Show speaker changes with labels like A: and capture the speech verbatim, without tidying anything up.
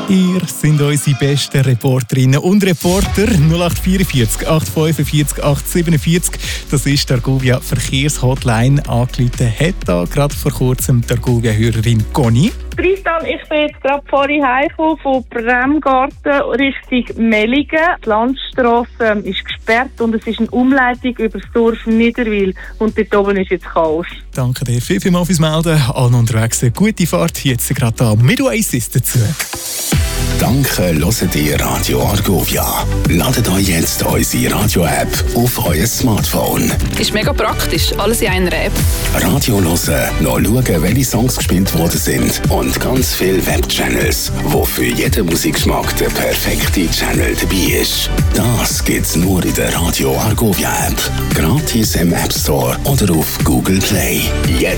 A: Ihr sind unsere besten Reporterinnen und Reporter. null acht vierundvierzig, acht fünfundvierzig, acht siebenundvierzig. Das ist die Argovia Verkehrshotline. Angerufen hat da gerade vor kurzem die Argovia-Hörerin Conny.
B: Tristan, ich bin jetzt gerade vorhin heimgekommen von Bremgarten Richtung Mellingen. Die Landstrasse ist gesperrt und es ist eine Umleitung über das Dorf Niederwil. Und dort oben ist jetzt Chaos.
A: Danke dir viel, viel mal fürs Melden. Allen unterwegs eine gute Fahrt. Jetzt gerade da mit Oasis dazu.
C: Danke, hört ihr Radio Argovia. Ladet euch jetzt unsere Radio-App auf euer Smartphone.
D: Ist mega praktisch, alles in einer App.
C: Radio hören, nachschauen, welche Songs gespielt worden sind und ganz viele Webchannels, wo für jeden Musikgeschmack der perfekte Channel dabei ist. Das gibt's nur in der Radio Argovia App. Gratis im App Store oder auf Google Play. Jetzt